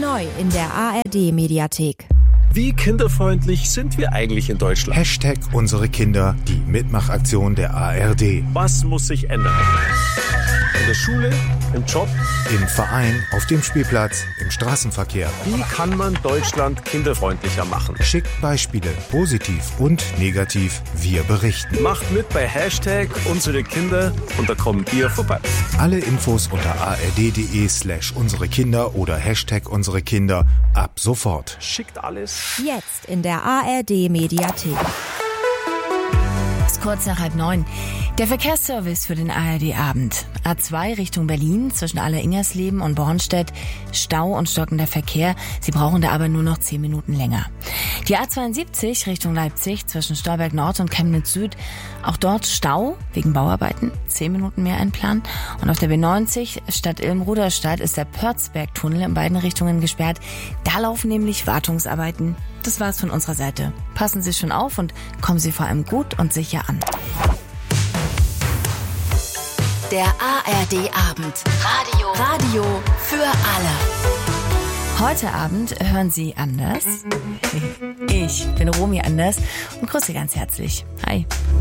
neu in der ARD-Mediathek. Wie kinderfreundlich sind wir eigentlich in Deutschland? Hashtag unsere Kinder, die Mitmachaktion der ARD. Was muss sich ändern? In der Schule, im Job, im Verein, auf dem Spielplatz, im Straßenverkehr. Wie kann man Deutschland kinderfreundlicher machen? Schickt Beispiele, positiv und negativ. Wir berichten. Macht mit bei Hashtag unsere Kinder und da kommen wir vorbei. Alle Infos unter ard.de/unsere Kinder oder Hashtag unsere Kinder ab sofort. Schickt alles. Jetzt in der ARD-Mediathek. Kurz nach 8:30. Der Verkehrsservice für den ARD-Abend. A2 Richtung Berlin zwischen Aller-Ingersleben und Bornstedt. Stau und stockender Verkehr. Sie brauchen da aber nur noch 10 Minuten länger. Die A72 Richtung Leipzig zwischen Stolberg Nord und Chemnitz Süd. Auch dort Stau wegen Bauarbeiten. 10 Minuten mehr einplanen. Und auf der B90 Stadt Ilm-Ruderstadt ist der Pörzberg-Tunnel in beiden Richtungen gesperrt. Da laufen nämlich Wartungsarbeiten. Das war's von unserer Seite. Passen Sie schon auf und kommen Sie vor allem gut und sicher an. Der ARD-Abend. Radio für alle. Heute Abend hören Sie Anders. Ich bin Romy Anders und grüße ganz herzlich. Hi.